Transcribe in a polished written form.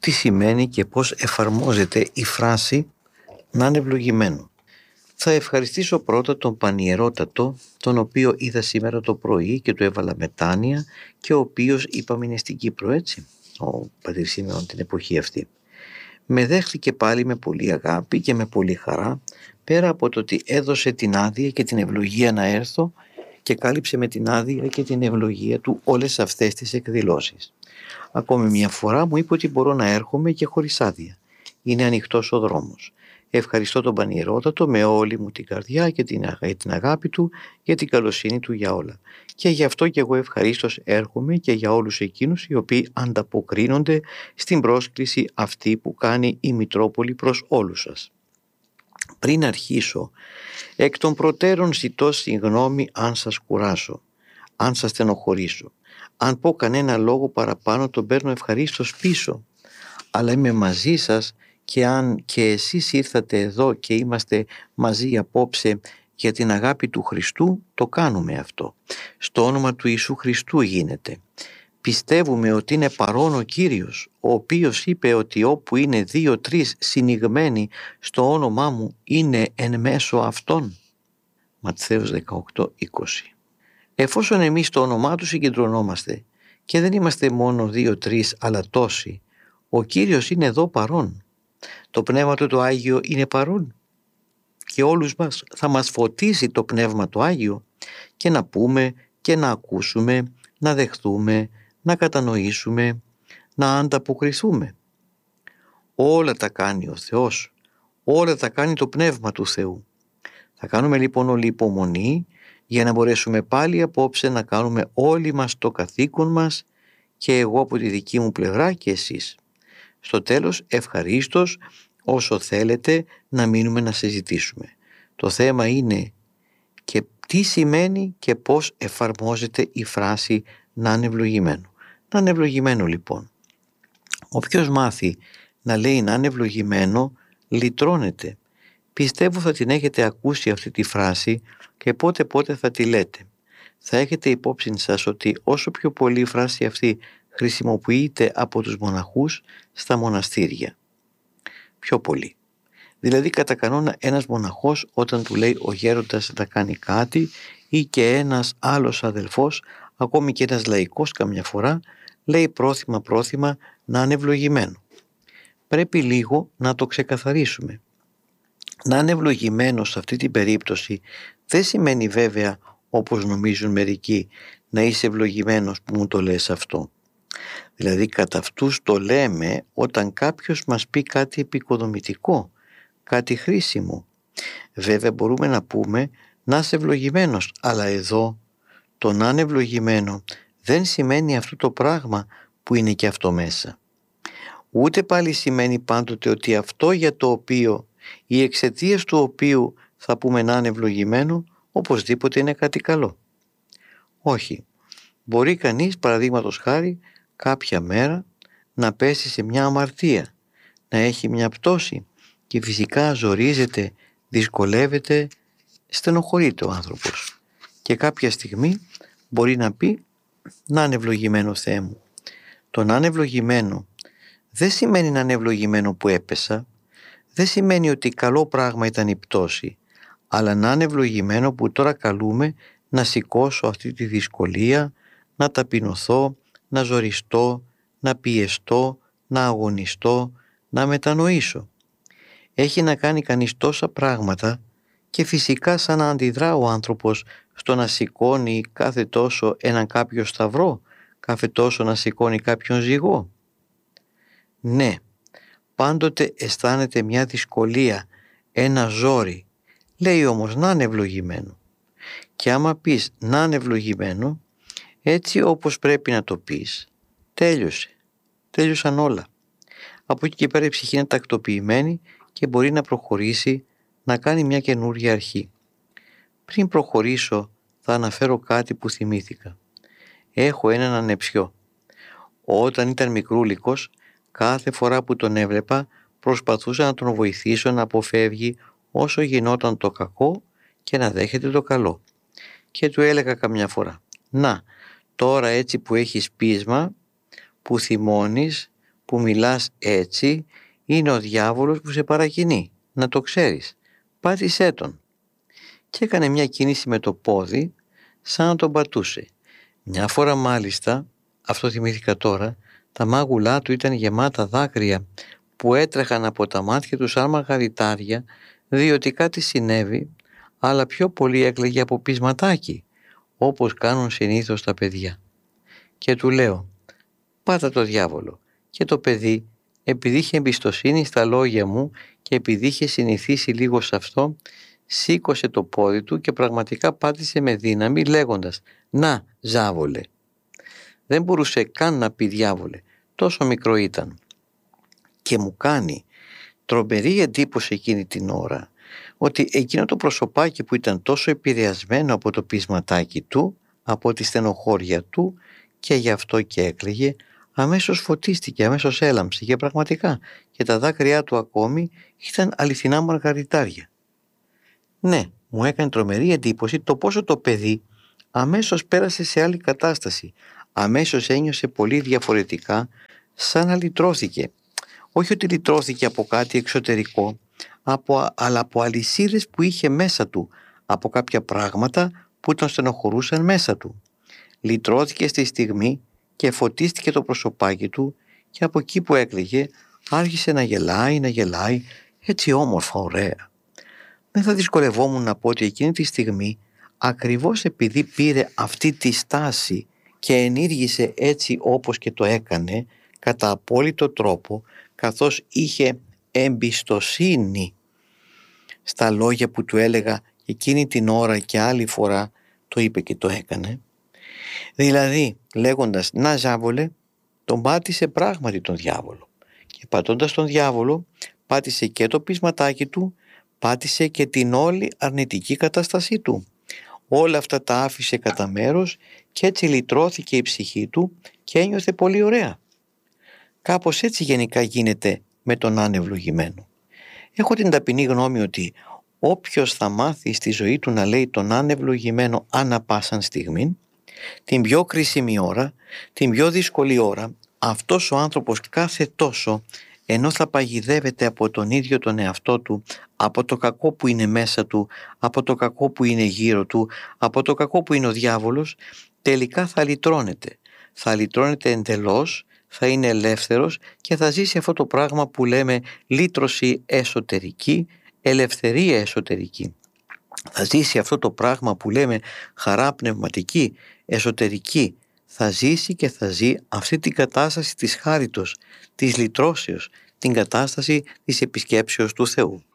τι σημαίνει και πώς εφαρμόζεται η φράση «να είναι ευλογημένο». Θα ευχαριστήσω πρώτα τον Πανιερότατο, τον οποίο είδα σήμερα το πρωί και του έβαλα μετάνοια και ο οποίος είπαμε είναι στην Κύπρο, έτσι, ο πατήρ Σίμεων την εποχή αυτή. Με δέχτηκε πάλι με πολύ αγάπη και με πολύ χαρά, πέρα από το ότι έδωσε την άδεια και την ευλογία να έρθω και κάλυψε με την άδεια και την ευλογία του όλες αυτές τις εκδηλώσεις. Ακόμη μια φορά μου είπε ότι μπορώ να έρχομαι και χωρίς άδεια. Είναι ανοιχτός ο δρόμος. Ευχαριστώ τον Πανιερότατο με όλη μου την καρδιά και την αγάπη του για την καλοσύνη του για όλα. Και γι' αυτό και εγώ ευχαρίστως έρχομαι και για όλους εκείνους οι οποίοι ανταποκρίνονται στην πρόσκληση αυτή που κάνει η Μητρόπολη προς όλους σας. Πριν αρχίσω, εκ των προτέρων ζητώ συγγνώμη αν σας κουράσω, αν σας στενοχωρήσω. Αν πω κανένα λόγο παραπάνω τον παίρνω ευχαρίστως πίσω. Αλλά είμαι μαζί σας και αν και εσείς ήρθατε εδώ και είμαστε μαζί απόψε για την αγάπη του Χριστού, το κάνουμε αυτό. Στο όνομα του Ιησού Χριστού γίνεται. Πιστεύουμε ότι είναι παρόν ο Κύριος, ο οποίος είπε ότι όπου είναι 2-3 συνηγμένοι στο όνομά μου είναι εν μέσω αυτών. Ματθαίος 18-20. Εφόσον εμείς το όνομά του συγκεντρωνόμαστε και δεν είμαστε μόνο 2-3 αλλά τόσοι, ο Κύριος είναι εδώ παρόν. Το Πνεύμα του το Άγιο είναι παρόν και όλους μας θα μας φωτίσει το Πνεύμα το Άγιο και να πούμε και να ακούσουμε, να δεχθούμε, να κατανοήσουμε, να ανταποκριθούμε. Όλα τα κάνει ο Θεός, όλα τα κάνει το Πνεύμα του Θεού. Θα κάνουμε λοιπόν όλη υπομονή για να μπορέσουμε πάλι απόψε να κάνουμε όλοι μας το καθήκον μας και εγώ από τη δική μου πλευρά και εσείς. Στο τέλος ευχαρίστως όσο θέλετε να μείνουμε να συζητήσουμε. Το θέμα είναι και τι σημαίνει και πώς εφαρμόζεται η φράση να είναι ευλογημένο. Να είναι ευλογημένο λοιπόν. Όποιος μάθει να λέει να είναι ευλογημένο λυτρώνεται. Πιστεύω θα την έχετε ακούσει αυτή τη φράση και πότε θα τη λέτε. Θα έχετε υπόψη σας ότι όσο πιο πολύ η φράση αυτή χρησιμοποιείται από τους μοναχούς στα μοναστήρια. Πιο πολύ. Δηλαδή κατά κανόνα ένας μοναχός όταν του λέει ο γέροντας να κάνει κάτι ή και ένας άλλος αδελφός, ακόμη και ένας λαϊκός καμιά φορά, λέει πρόθυμα να είναι ευλογημένο. Πρέπει λίγο να το ξεκαθαρίσουμε. Να είναι ευλογημένο σε αυτή την περίπτωση δεν σημαίνει βέβαια όπως νομίζουν μερικοί να είσαι ευλογημένος που μου το λες αυτό. Δηλαδή κατά αυτούς το λέμε όταν κάποιος μας πει κάτι επικοδομητικό, κάτι χρήσιμο. Βέβαια μπορούμε να πούμε να είσαι ευλογημένος, αλλά εδώ το να είναι ευλογημένο δεν σημαίνει αυτό το πράγμα που είναι και αυτό μέσα. Ούτε πάλι σημαίνει πάντοτε ότι αυτό για το οποίο ή εξαιτίας του οποίου θα πούμε να είναι ευλογημένο οπωσδήποτε είναι κάτι καλό. Όχι. Μπορεί κανείς παραδείγματος χάρη κάποια μέρα να πέσει σε μια αμαρτία, να έχει μια πτώση και φυσικά ζορίζεται, δυσκολεύεται, στενοχωρείται ο άνθρωπος και κάποια στιγμή μπορεί να πει να είναι ευλογημένο Θεέ μου. Το να είναι ευλογημένο δεν σημαίνει να είναι ευλογημένο που έπεσα, δεν σημαίνει ότι καλό πράγμα ήταν η πτώση, αλλά να είναι ευλογημένο που τώρα καλούμε να σηκώσω αυτή τη δυσκολία, να ταπεινωθώ, να ζοριστώ, να πιεστώ, να αγωνιστώ, να μετανοήσω. Έχει να κάνει κανείς τόσα πράγματα και φυσικά σαν να αντιδρά ο άνθρωπος στο να σηκώνει κάθε τόσο έναν κάποιο σταυρό, κάθε τόσο να σηκώνει κάποιον ζυγό. Ναι, πάντοτε αισθάνεται μια δυσκολία, ένα ζόρι. Λέει όμως να είναι ευλογημένο. Και άμα πεις να είναι ευλογημένο, έτσι όπως πρέπει να το πεις, τέλειωσε. Τέλειωσαν όλα. Από εκεί και πέρα η ψυχή είναι τακτοποιημένη και μπορεί να προχωρήσει να κάνει μια καινούργια αρχή. Πριν προχωρήσω θα αναφέρω κάτι που θυμήθηκα. Έχω έναν ανεψιό. Όταν ήταν μικρούλικος, κάθε φορά που τον έβλεπα προσπαθούσα να τον βοηθήσω να αποφεύγει όσο γινόταν το κακό και να δέχεται το καλό. Και του έλεγα καμιά φορά, να, τώρα έτσι που έχεις πείσμα, που θυμώνεις, που μιλάς έτσι είναι ο διάβολος που σε παρακινεί, να το ξέρεις. Πάτησέ τον. Και έκανε μια κίνηση με το πόδι σαν να τον πατούσε. Μια φορά μάλιστα, αυτό θυμήθηκα τώρα, τα μάγουλά του ήταν γεμάτα δάκρυα που έτρεχαν από τα μάτια του σαν μαργαριτάρια, διότι κάτι συνέβη, αλλά πιο πολύ έκλαιγε από πεισματάκι, όπως κάνουν συνήθως τα παιδιά. Και του λέω, πάτα το διάβολο. Και το παιδί, επειδή είχε εμπιστοσύνη στα λόγια μου και επειδή είχε συνηθίσει λίγο σε αυτό, σήκωσε το πόδι του και πραγματικά πάτησε με δύναμη λέγοντας «Να, ζάβολε». Δεν μπορούσε καν να πει διάβολε, τόσο μικρό ήταν. Και μου κάνει τρομερή εντύπωση εκείνη την ώρα ότι εκείνο το προσωπάκι που ήταν τόσο επηρεασμένο από το πεισματάκι του, από τη στενοχώρια του και γι' αυτό και έκλαιγε, αμέσως φωτίστηκε, αμέσως έλαμψε και πραγματικά και τα δάκρυά του ακόμη ήταν αληθινά μαργαριτάρια. Ναι, μου έκανε τρομερή εντύπωση το πόσο το παιδί αμέσως πέρασε σε άλλη κατάσταση, αμέσως ένιωσε πολύ διαφορετικά, σαν να λυτρώθηκε. Όχι ότι λυτρώθηκε από κάτι εξωτερικό, αλλά από αλυσίδες που είχε μέσα του, από κάποια πράγματα που τον στενοχωρούσαν μέσα του. Λυτρώθηκε στη στιγμή και φωτίστηκε το προσωπάκι του και από εκεί που έκλαιγε άρχισε να γελάει, έτσι όμορφα, ωραία. Δεν θα δυσκολευόμουν να πω ότι εκείνη τη στιγμή, ακριβώς επειδή πήρε αυτή τη στάση και ενήργησε έτσι όπως και το έκανε, κατά απόλυτο τρόπο, καθώς είχε εμπιστοσύνη στα λόγια που του έλεγα εκείνη την ώρα και άλλη φορά το είπε και το έκανε. Δηλαδή λέγοντας «να ζάβολε», τον πάτησε πράγματι τον διάβολο και πατώντας τον διάβολο πάτησε και το πεισματάκι του, πάτησε και την όλη αρνητική κατάστασή του. Όλα αυτά τα άφησε κατά μέρος και έτσι λυτρώθηκε η ψυχή του και ένιωθε πολύ ωραία. Κάπως έτσι γενικά γίνεται με τον ανευλογημένο. Έχω την ταπεινή γνώμη ότι όποιος θα μάθει στη ζωή του να λέει τον ανευλογημένο ανά πάσαν στιγμή, την πιο κρίσιμη ώρα, την πιο δύσκολη ώρα, αυτός ο άνθρωπος κάθε τόσο, ενώ θα παγιδεύεται από τον ίδιο τον εαυτό του, από το κακό που είναι μέσα του, από το κακό που είναι γύρω του, από το κακό που είναι ο διάβολος, τελικά θα λυτρώνεται. Θα λυτρώνεται εντελώς, θα είναι ελεύθερος και θα ζήσει αυτό το πράγμα που λέμε λύτρωση εσωτερική, ελευθερία εσωτερική. Θα ζήσει αυτό το πράγμα που λέμε χαρά πνευματική, εσωτερική. Θα ζήσει και θα ζει αυτή την κατάσταση της χάριτος, της λυτρώσεως, την κατάσταση της επισκέψεως του Θεού.